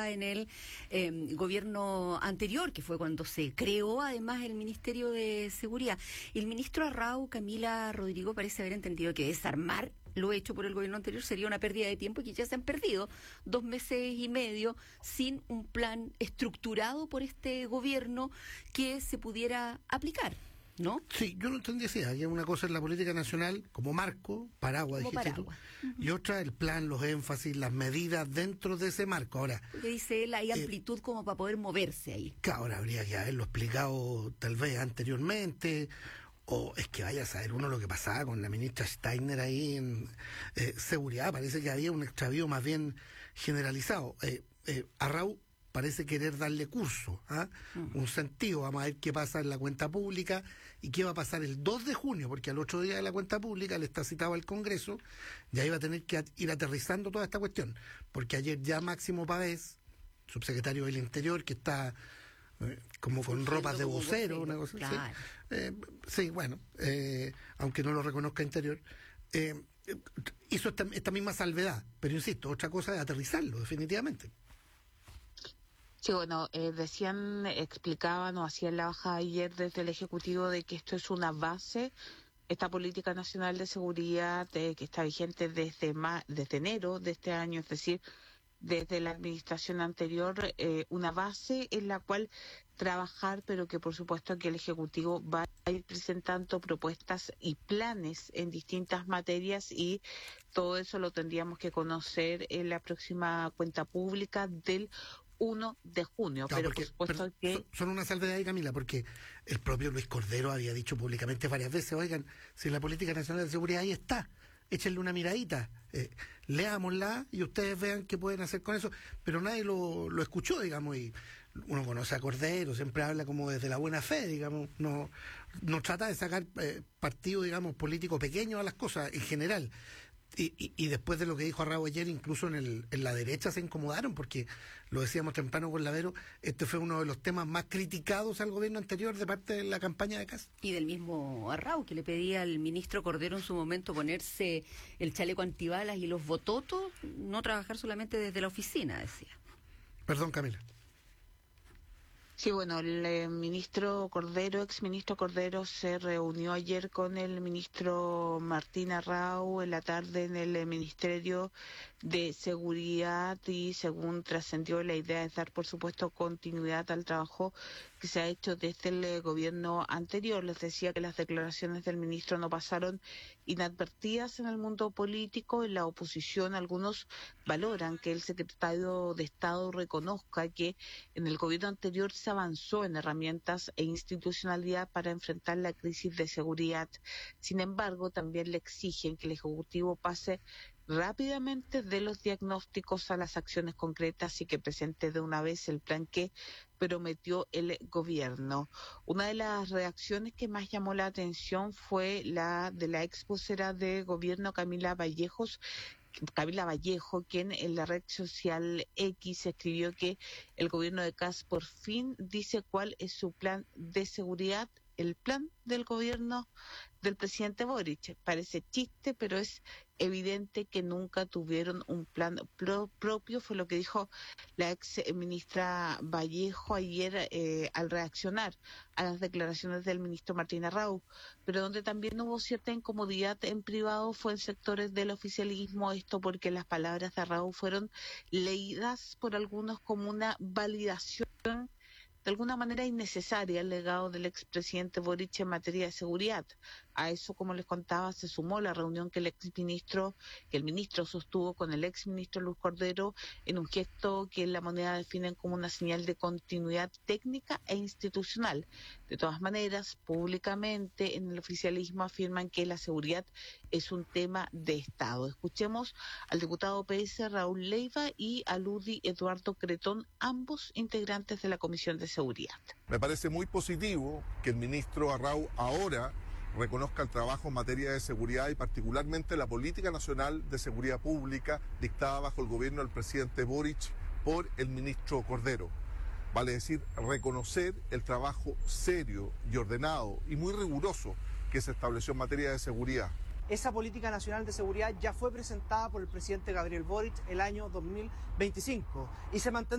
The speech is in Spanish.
estaba en el gobierno anterior, que fue cuando se creó además el Ministerio de Seguridad. El ministro Arrau, Camila Rodrigo, parece haber entendido que desarmar lo hecho por el gobierno anterior sería una pérdida de tiempo y que ya se han perdido 2 meses y medio sin un plan estructurado por este gobierno que se pudiera aplicar, ¿no? Sí, yo lo entendí así, que una cosa es la política nacional como marco, paraguas, dijiste tú, y otra el plan, los énfasis, las medidas dentro de ese marco. Ahora, porque dice él, hay amplitud como para poder moverse ahí. Ahora habría que haberlo explicado tal vez anteriormente, o es que vaya a saber uno lo que pasaba con la ministra Steiner ahí en seguridad. Parece que había un extravío más bien generalizado. Arrau parece querer darle curso, un sentido. Vamos a ver qué pasa en la cuenta pública y qué va a pasar el 2 de junio, porque al otro día de la cuenta pública le está citado al Congreso, ya iba a tener que ir aterrizando toda esta cuestión, porque ayer ya Máximo Pavés, subsecretario del Interior, que está como con ropas de vocero, una cosa claro. así. Sí, bueno, aunque no lo reconozca Interior, hizo esta misma salvedad, pero insisto, otra cosa es aterrizarlo, definitivamente. Sí, bueno, explicaban o hacían la baja ayer desde el Ejecutivo de que esto es una base, esta política nacional de seguridad que está vigente desde enero de este año, es decir, desde la administración anterior, una base en la cual trabajar, pero que por supuesto que el Ejecutivo va a ir presentando propuestas y planes en distintas materias, y todo eso lo tendríamos que conocer en la próxima cuenta pública del 1 de junio. Claro, pero por supuesto que son una salvedad ahí, Camila, porque el propio Luis Cordero había dicho públicamente varias veces, oigan, si la política nacional de seguridad ahí está, échenle una miradita, leámosla y ustedes vean qué pueden hacer con eso, pero nadie lo escuchó, digamos, y uno conoce a Cordero, siempre habla como desde la buena fe, digamos, no trata de sacar partido, digamos, político pequeño a las cosas en general. Y después de lo que dijo Arrau ayer, incluso en la derecha se incomodaron, porque lo decíamos temprano con Lavero, este fue uno de los temas más criticados al gobierno anterior de parte de la campaña de Kast. Y del mismo Arrau, que le pedía al ministro Cordero en su momento ponerse el chaleco antibalas y los bototos, no trabajar solamente desde la oficina, decía. Perdón, Camila. Sí, bueno, el exministro Cordero, se reunió ayer con el ministro Martín Arrau en la tarde en el Ministerio de Seguridad, y según trascendió, la idea es dar, por supuesto, continuidad al trabajo que se ha hecho desde el gobierno anterior. Les decía que las declaraciones del ministro no pasaron inadvertidas en el mundo político. En la oposición, algunos valoran que el secretario de Estado reconozca que en el gobierno anterior se avanzó en herramientas e institucionalidad para enfrentar la crisis de seguridad. Sin embargo, también le exigen que el Ejecutivo pase rápidamente de los diagnósticos a las acciones concretas y que presente de una vez el plan que prometió el gobierno. Una de las reacciones que más llamó la atención fue la de la ex vocera de gobierno Camila Vallejo, quien en la red social X escribió que el gobierno de Kast por fin dice cuál es su plan de seguridad, el plan del gobierno del presidente Boric. Parece chiste, pero es evidente que nunca tuvieron un plan propio, fue lo que dijo la ex ministra Vallejo ayer al reaccionar a las declaraciones del ministro Martín Arrau. Pero donde también hubo cierta incomodidad en privado fue en sectores del oficialismo, esto porque las palabras de Arrau fueron leídas por algunos como una validación de alguna manera innecesaria el legado del expresidente Boric en materia de seguridad. A eso, como les contaba, se sumó la reunión que el ministro sostuvo con el exministro Luis Cordero en un gesto que en La Moneda definen como una señal de continuidad técnica e institucional. De todas maneras, públicamente en el oficialismo afirman que la seguridad es un tema de Estado. Escuchemos al diputado PS Raúl Leiva y a Ludi Eduardo Cretón, ambos integrantes de la Comisión de Seguridad. Me parece muy positivo que el ministro Arrau ahora reconozca el trabajo en materia de seguridad y particularmente la política nacional de seguridad pública dictada bajo el gobierno del presidente Boric por el ministro Cordero. Vale decir, reconocer el trabajo serio y ordenado y muy riguroso que se estableció en materia de seguridad. Esa política nacional de seguridad ya fue presentada por el presidente Gabriel Boric el año 2025 y se mantendrá